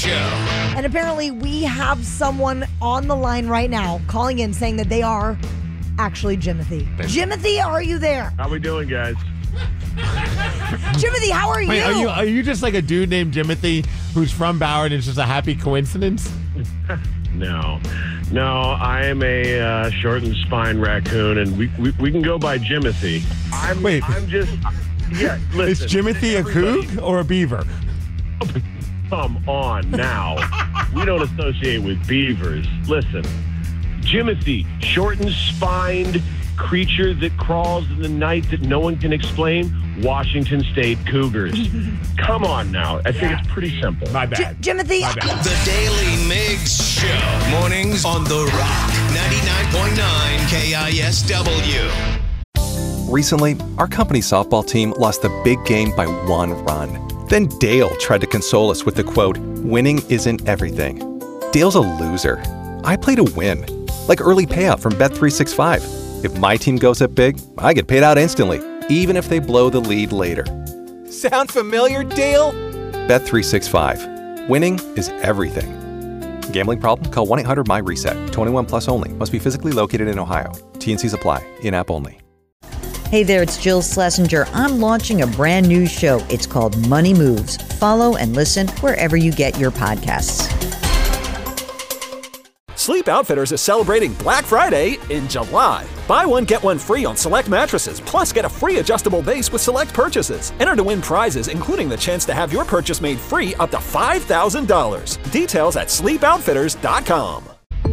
Show. And apparently we have someone on the line right now calling in saying that they are actually Jimothy. Jimothy, are you there? How we doing, guys? Jimothy, how are you? Wait, are you just like a dude named Jimothy who's from Bauer and it's just a happy coincidence? No, I am a short and spine raccoon, and we can go by Jimothy. Yeah, listen. Is Jimothy a coug or a beaver? Come on now. We don't associate with beavers. Listen, Jimothy, short and spined creature that crawls in the night that no one can explain, Washington State Cougars. Come on now. I think it's pretty simple. My bad. Jimothy. My bad. The Daily Migs Show. Mornings on The Rock. 99.9 KISW. Recently, our company softball team lost the big game by 1 run. Then Dale tried to console us with the quote, "Winning isn't everything." Dale's a loser. I play to win. Like early payout from Bet365. If my team goes up big, I get paid out instantly, even if they blow the lead later. Sound familiar, Dale? Bet365. Winning is everything. Gambling problem? Call 1-800-MY-RESET. 21 plus only. Must be physically located in Ohio. T&Cs apply. In-app only. Hey there, it's Jill Schlesinger. I'm launching a brand new show. It's called Money Moves. Follow and listen wherever you get your podcasts. Sleep Outfitters is celebrating Black Friday in July. Buy one, get one free on select mattresses, plus get a free adjustable base with select purchases. Enter to win prizes, including the chance to have your purchase made free up to $5,000. Details at sleepoutfitters.com.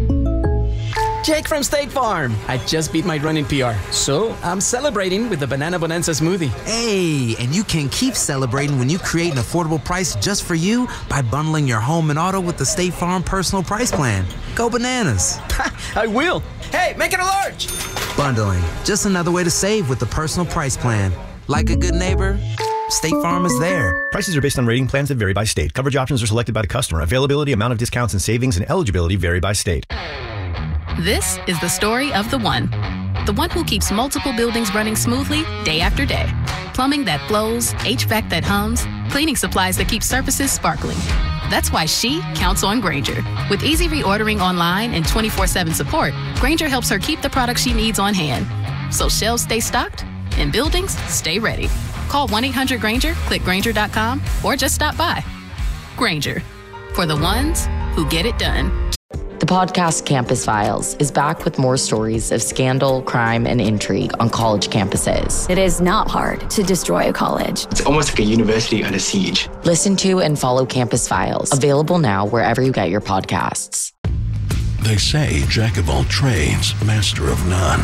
Jake from State Farm. I just beat my running PR, so I'm celebrating with the Banana Bonanza smoothie. Hey, and you can keep celebrating when you create an affordable price just for you by bundling your home and auto with the State Farm Personal Price Plan. Go bananas. I will. Hey, make it a large. Bundling, just another way to save with the Personal Price Plan. Like a good neighbor, State Farm is there. Prices are based on rating plans that vary by state. Coverage options are selected by the customer. Availability, amount of discounts and savings, and eligibility vary by state. This is the story of the one who keeps multiple buildings running smoothly day after day. Plumbing that flows, HVAC that hums, cleaning supplies that keep surfaces sparkling. That's why she counts on Grainger. With easy reordering online and 24/7 support, Grainger helps her keep the products she needs on hand. So shelves stay stocked and buildings stay ready. Call 1-800-GRAINGER, click Grainger.com, or just stop by. Grainger, for the ones who get it done. The podcast Campus Files is back with more stories of scandal, crime, and intrigue on college campuses. It is not hard to destroy a college. It's almost like a university under siege. Listen to and follow Campus Files, available now wherever you get your podcasts. They say jack of all trades, master of none.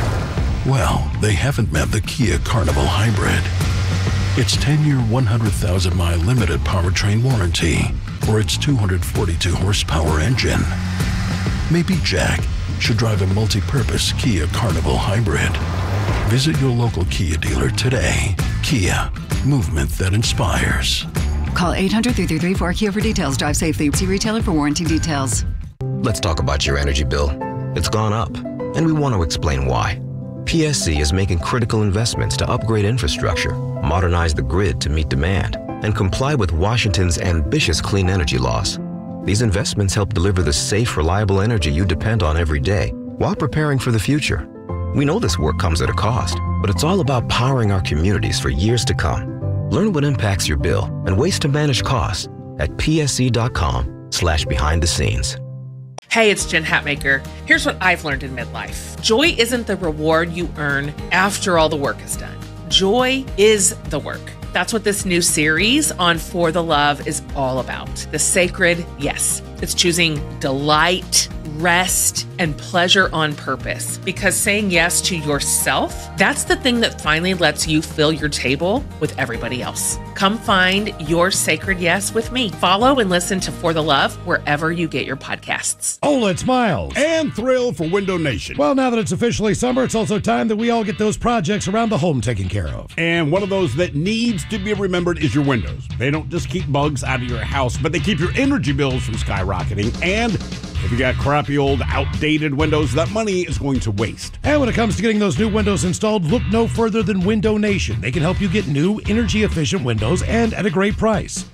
Well, they haven't met the Kia Carnival Hybrid. Its 10-year, 100,000-mile limited powertrain warranty for its 242 horsepower engine. Maybe Jack should drive a multi-purpose Kia Carnival Hybrid. Visit your local Kia dealer today. Kia, movement that inspires. Call 800-333-4KIA for details. Drive safely. See retailer for warranty details. Let's talk about your energy bill. It's gone up, and we want to explain why. PSC is making critical investments to upgrade infrastructure, modernize the grid to meet demand, and comply with Washington's ambitious clean energy laws. These investments help deliver the safe, reliable energy you depend on every day while preparing for the future. We know this work comes at a cost, but it's all about powering our communities for years to come. Learn what impacts your bill and ways to manage costs at psc.com/behind the scenes. Hey, it's Jen Hatmaker. Here's what I've learned in midlife. Joy isn't the reward you earn after all the work is done. Joy is the work. That's what this new series on For the Love is all about. The sacred yes. It's choosing delight, rest, and pleasure on purpose. Because saying yes to yourself, that's the thing that finally lets you fill your table with everybody else. Come find your sacred yes with me. Follow and listen to For the Love wherever you get your podcasts. Hola, it's Miles. And Thrill for Window Nation. Well, now that it's officially summer, it's also time that we all get those projects around the home taken care of. And one of those that needs to be remembered is your windows. They don't just keep bugs out of your house, but they keep your energy bills from skyrocketing. And if you got crappy old outdated windows, that money is going to waste. And when it comes to getting those new windows installed, look no further than Window Nation. They can help you get new, energy-efficient windows and at a great price.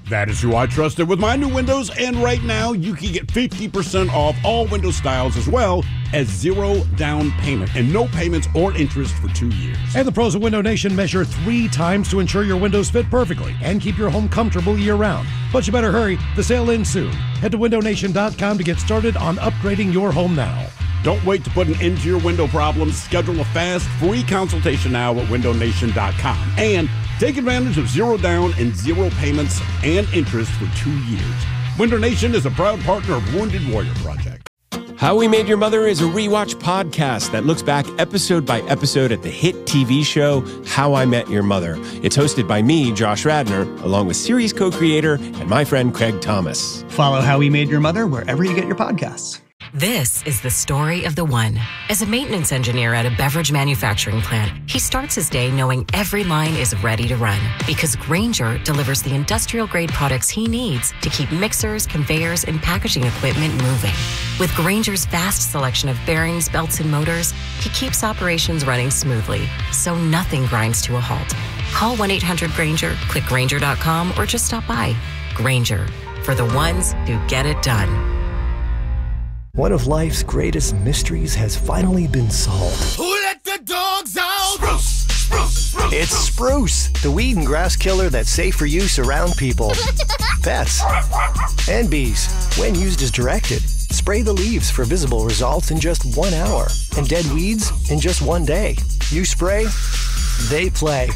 That is who I trusted with my new windows, and right now you can get 50% off all window styles as well as 0 down payment and no payments or interest for 2 years. And the pros of Window Nation measure 3 times to ensure your windows fit perfectly and keep your home comfortable year-round. But you better hurry, the sale ends soon. Head to windownation.com to get started on upgrading your home now. Don't wait to put an end to your window problems. Schedule a fast, free consultation now at windownation.com. And take advantage of 0 down and 0 payments and interest for 2 years. Window Nation is a proud partner of Wounded Warrior Project. How We Made Your Mother is a rewatch podcast that looks back episode by episode at the hit TV show How I Met Your Mother. It's hosted by me, Josh Radnor, along with series co-creator and my friend Craig Thomas. Follow How We Made Your Mother wherever you get your podcasts. This is the story of the one. As a maintenance engineer at a beverage manufacturing plant, he starts his day knowing every line is ready to run because Grainger delivers the industrial-grade products he needs to keep mixers, conveyors, and packaging equipment moving. With Grainger's vast selection of bearings, belts, and motors, he keeps operations running smoothly, so nothing grinds to a halt. Call 1-800-GRAINGER, click Grainger.com, or just stop by. Grainger, for the ones who get it done. One of life's greatest mysteries has finally been solved. Who let the dogs out? Spruce, spruce, spruce. It's Spruce, the weed and grass killer that's safe for use around people, pets, and bees. When used as directed, spray the leaves for visible results in just 1 hour and dead weeds in just 1 day. You spray, they play.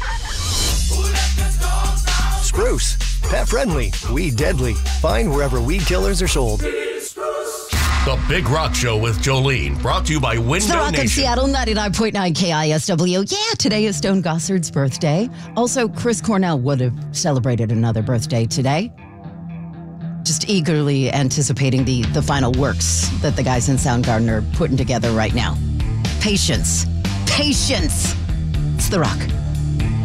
Spruce, pet friendly, weed deadly. Find wherever weed killers are sold. The Big Rock Show with Jolene, brought to you by Window It's the Rock Nation. of Seattle, 99.9 KISW. Yeah, today is Stone Gossard's birthday. Also, Chris Cornell would have celebrated another birthday today. Just eagerly anticipating the final works that the guys in Soundgarden are putting together right now. Patience. Patience. It's The Rock.